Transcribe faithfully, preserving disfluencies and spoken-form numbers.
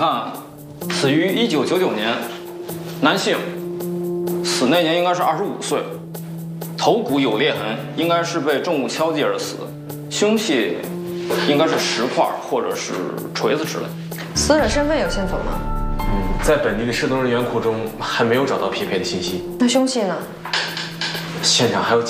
看，死于一九九九年，男性，死那年应该是二十五岁，头骨有裂痕，应该是被重物敲击而死，凶器应该是石块或者是锤子之类。 死者身份有线索吗？ 嗯，在本地的失踪人员库中还没有找到匹配的信息。 那凶器呢？ 现场还有几